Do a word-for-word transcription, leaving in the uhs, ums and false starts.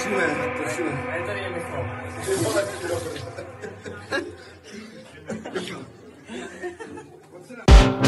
točíme, točíme. A je tady je Michal. Ty vole, ty dobrý.